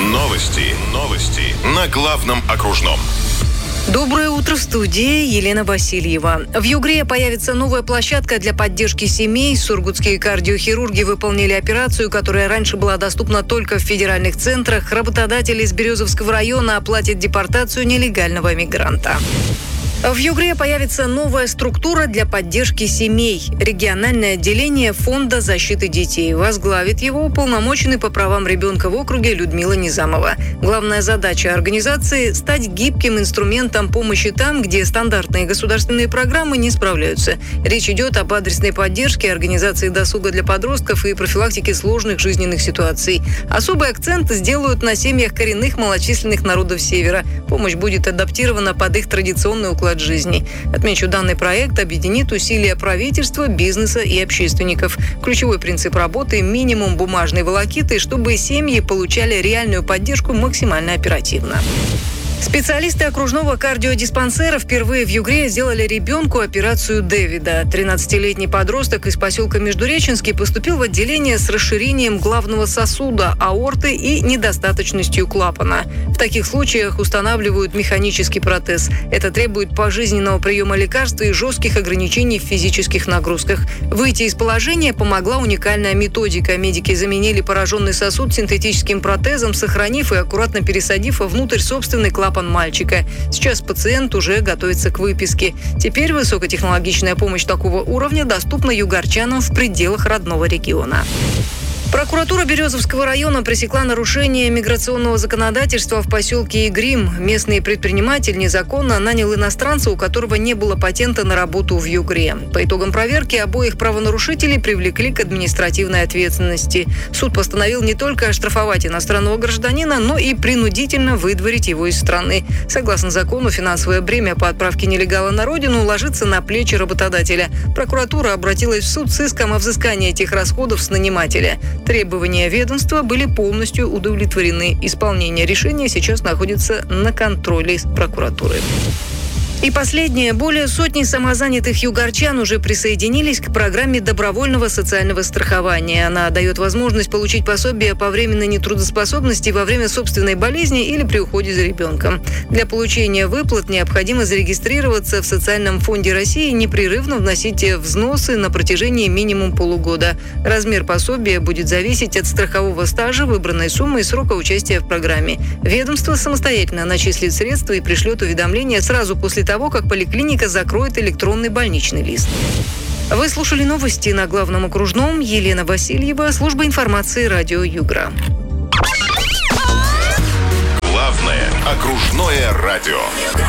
Новости на главном окружном. Доброе утро, в студии Елена Васильева. В Югре появится новая площадка для поддержки семей. Сургутские кардиохирурги выполнили операцию, которая раньше была доступна только в федеральных центрах. Работодатель из Березовского района оплатит депортацию нелегального мигранта. В Югре появится новая структура для поддержки семей. Региональное отделение Фонда защиты детей. Возглавит его уполномоченный по правам ребенка в округе Людмила Низамова. Главная задача организации – стать гибким инструментом помощи там, где стандартные государственные программы не справляются. Речь идет об адресной поддержке, организации досуга для подростков и профилактике сложных жизненных ситуаций. Особый акцент сделают на семьях коренных малочисленных народов Севера. Помощь будет адаптирована под их традиционный уклад жизни. Отмечу, данный проект объединит усилия правительства, бизнеса и общественников. Ключевой принцип работы – минимум бумажной волокиты, чтобы семьи получали реальную поддержку максимально оперативно. Специалисты окружного кардиодиспансера впервые в Югре сделали ребенку операцию Дэвида. 13-летний подросток из поселка Междуреченский поступил в отделение с расширением главного сосуда, аорты и недостаточностью клапана. В таких случаях устанавливают механический протез. Это требует пожизненного приема лекарств и жестких ограничений в физических нагрузках. Выйти из положения помогла уникальная методика. Медики заменили пораженный сосуд синтетическим протезом, сохранив и аккуратно пересадив внутрь собственный клапан мальчика. Сейчас пациент уже готовится к выписке. Теперь высокотехнологичная помощь такого уровня доступна югорчанам в пределах родного региона. Прокуратура Березовского района пресекла нарушение миграционного законодательства в поселке Игрим. Местный предприниматель незаконно нанял иностранца, у которого не было патента на работу в Югре. По итогам проверки обоих правонарушителей привлекли к административной ответственности. Суд постановил не только оштрафовать иностранного гражданина, но и принудительно выдворить его из страны. Согласно закону, финансовое бремя по отправке нелегала на родину ложится на плечи работодателя. Прокуратура обратилась в суд с иском о взыскании этих расходов с нанимателя. Требования ведомства были полностью удовлетворены. Исполнение решения сейчас находится на контроле прокуратуры. И последнее. Более сотни самозанятых югорчан уже присоединились к программе добровольного социального страхования. Она дает возможность получить пособие по временной нетрудоспособности во время собственной болезни или при уходе за ребенком. Для получения выплат необходимо зарегистрироваться в Социальном фонде России и непрерывно вносить взносы на протяжении минимум полугода. Размер пособия будет зависеть от страхового стажа, выбранной суммы и срока участия в программе. Ведомство самостоятельно начислит средства и пришлет уведомление сразу после того, как поликлиника закроет электронный больничный лист. Вы слушали новости на главном окружном. Елена Васильева, служба информации радио Югра. Главное окружное радио.